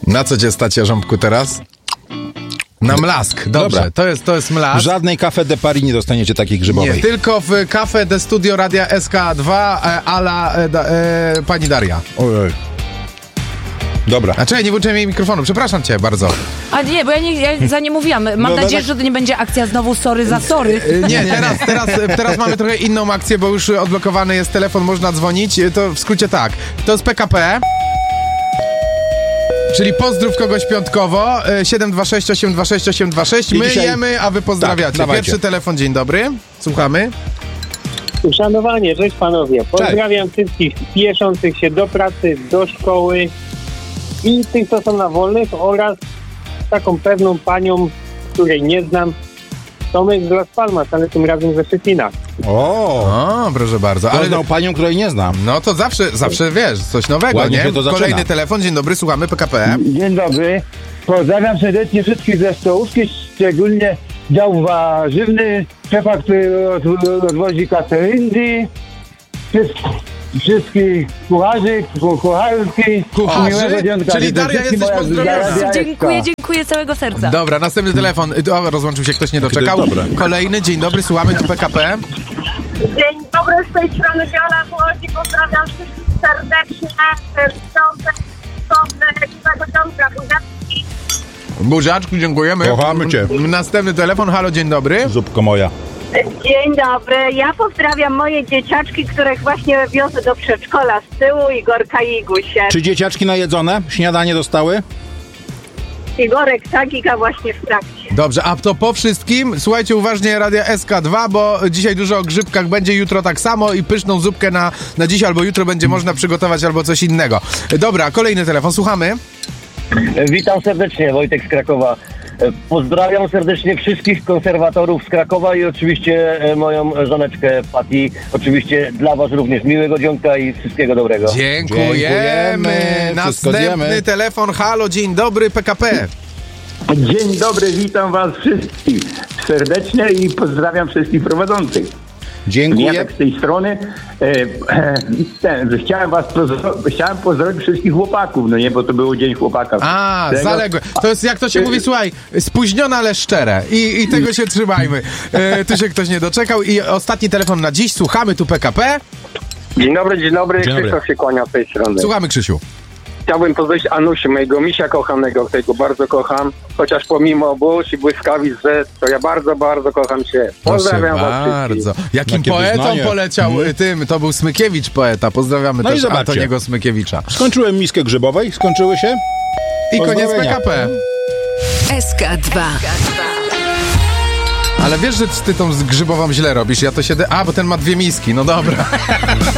Na co cię stać, Jarząbku, teraz? Na mlask, dobrze, Dobra. to jest W mlask. żadnej Cafe de Paris nie dostaniecie takiej grzybowej. Nie, tylko w Cafe de Studio Radia SK2 pani Daria. Ojej. Dobra. A czekaj, nie włączyłem jej mikrofonu, przepraszam cię bardzo. A nie, bo ja za nie mówiłam. Mam nadzieję, że to nie będzie akcja znowu sorry za sorry. Nie, teraz mamy trochę inną akcję, bo już odblokowany jest telefon, można dzwonić. To w skrócie tak, to jest PKP. Czyli pozdrów kogoś piątkowo, 726 826 826. My dzisiaj... jemy, a wy pozdrawiacie. Tak, pierwszy telefon, dzień dobry. Słuchamy. Uszanowanie, cześć panowie. Pozdrawiam wszystkich spieszących się do pracy, do szkoły i tych, co są na wolnych oraz taką pewną panią, której nie znam, Tomek z Las Palmas, ale tym razem ze Szczecina. O, Proszę bardzo. ale znał panią, której nie znam. No to zawsze wiesz, coś nowego, Ładnie nie? się to zaczyna. Kolejny telefon, dzień dobry, słuchamy PKP. Dzień dobry. Pozdrawiam serdecznie wszystkich ze stołówki, szczególnie dział warzywny, szefa, który rozwozi kateryndy, wszystkich kucharzy, kucharki. miłego dzionka. Czyli Daria, jesteś pozdrowiona. Dziękuję całego serca. Dobra, następny telefon. Rozłączył się, ktoś nie doczekał. Dobra. Kolejny, dzień dobry, słuchamy tu PKP. Dzień dobry, z tej strony Wiola Włodzi. Pozdrawiam wszystkich serdecznie. Buziaczku, dziękujemy. Kochamy cię. Następny telefon, halo, dzień dobry. Zupko moja. Dzień dobry. Ja pozdrawiam moje dzieciaczki, których właśnie wiozę do przedszkola z tyłu, Igorka i Igusię. Czy dzieciaczki najedzone? Śniadanie dostały? Igorek Tagika właśnie w trakcie. Dobrze, a to po wszystkim, słuchajcie uważnie Radia SK2, bo dzisiaj dużo o grzybkach będzie, jutro tak samo i pyszną zupkę na dziś albo jutro będzie można przygotować albo coś innego. Dobra, kolejny telefon, słuchamy. Witam serdecznie, Wojtek z Krakowa. Pozdrawiam serdecznie wszystkich konserwatorów z Krakowa i oczywiście moją żoneczkę Pati. Oczywiście dla was również miłego dzionka i wszystkiego dobrego. Dziękujemy. Następny telefon, halo, dzień dobry, PKP. Dzień dobry, witam was wszystkich serdecznie i pozdrawiam wszystkich prowadzących. Dziękuję. Ja tak z tej strony chciałem pozdrowić wszystkich chłopaków, no nie, bo to był Dzień Chłopaka. Zaległe. To jest, jak to się mówi, słuchaj, spóźnione, ale szczere. I tego się trzymajmy. Tu się ktoś nie doczekał. I ostatni telefon na dziś, słuchamy tu PKP. Dzień dobry. Dzień dobry. Krzysztof się kłania z tej strony. Słuchamy, Krzysiu. Chciałbym pozdrowić Anusię, mojego misia kochanego, którego bardzo kocham. Chociaż pomimo burz i błyskawic, to ja bardzo, bardzo kocham się. Pozdrawiam was bardzo. wszystkich. Jakim Jakie poetą wyznanie. tym? To był Smykiewicz poeta. Pozdrawiamy No i też zobaczcie. Antoniego Smykiewicza. Skończyłem miskę grzybowej, skończyły się. I koniec Pozdrowienia. PKP. SK2. Ale wiesz, że ty tą grzybową źle robisz. Ja to się... bo ten ma 2 miski. No dobra.